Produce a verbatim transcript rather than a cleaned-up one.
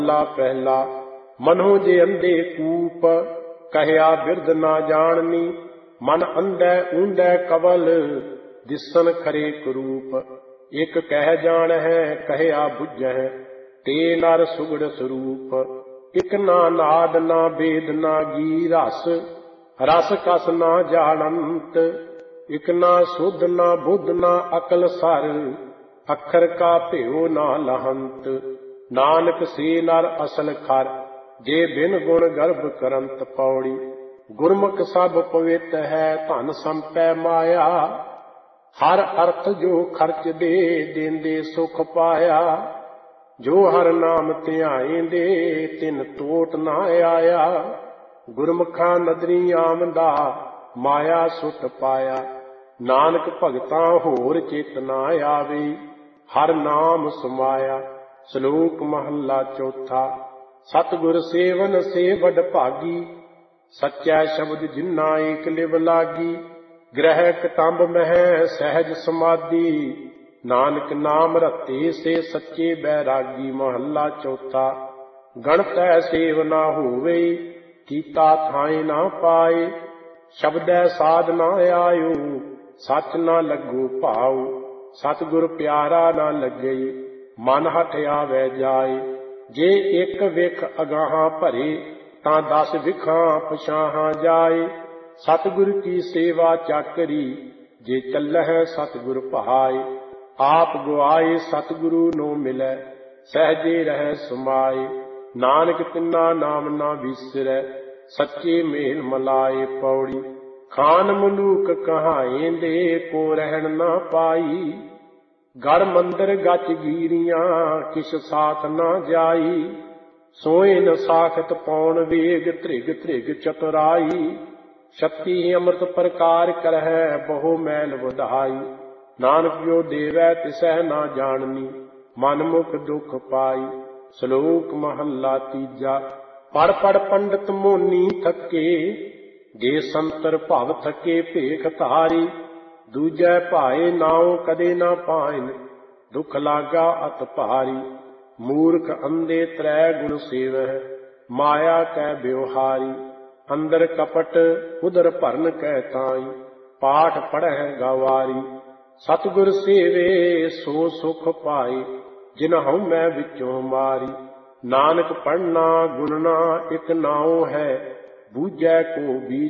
ला पहला मनो जे अंधे कूप, कहया बिरद ना जाननी। मन अंधे ऊंधे कवल, दिसन खरे करूप। एक कह जान है कहया बुझ है, ते नर सुगड़ स्वरूप। इक ना नाद ना बेद ना गी रस, रस कस ना जानंत। इक ना सुध ना बुध ना अकल सर, अखर का भेओ ना लहंत। नानक से नर असल खर, जे बिन गुण गर्भ करंत। पौड़ी गुरमुख सब पवित्र है, धन संपै माया। हर अर्थ जो खर्च दे, देंदे सुख पाया। जो हर नाम ध्याएंदे, तिन टोट ना आया। गुरमुखा नदरी आमदा, माया सुट पाया। नानक भगतां होर चेत ना आवे, हर नाम समाया। श्लोक महला चौथा। सतगुर सेवन से वड भागी, सच्चा शब्द जिन्ना एक लिव लागी। ग्रह कटंब मह सहज समाधि, नानक नाम रते से सच्चे बैरागी। महला चौथा। गणतै सेव ना होवे, कीता थाए ना पाए। शब्दै साध ना आयो, सच ना लगो भाव। सतगुर प्यारा ना लगे, मन हठ आवे जाए। जे एक विख अगाहां भरे, तां दस विखां पछाहां जाए। सतगुर की सेवा चाकरी, जे चलह सतगुर भाए। आप गुआए सतगुरु नो मिलै, सहजे रह समाए। नानक तिन्ना नाम ना बिसरै, सच्चे मेल मलाए। पौड़ी खान मलूक कहाएंदे, को रहन ना पाई। गढ़ मंदिर गच गीरियां, किस साथ ना जाई। सोए न साखत पौन वेग, त्रिग त्रिग चतुराई। शक्ति अमृत प्रकार करह, बहु मैल वधाई। नानक जो देवै तिसह ना जाननी, मन मुख दुख पाई। श्लोक महला तीजा। पढ़ पढ़ पंडित मोनी थके, जे संतर भव थके भेख धारी। दूजै भाए नाओ कदे ना पाइन, दुख लागा अत भारी। मूर्ख अंधे त्रै गुण सेवह, माया कै ब्यवहारी। अंदर कपट उदर भरन कै ताई, पाठ पढ़ह गवारी। सतगुर सेवे सो सुख पाए, जिन हउमੈ विचों मारी। नानक पढ़ना गुणना इक नाओ है, बूझै को बीच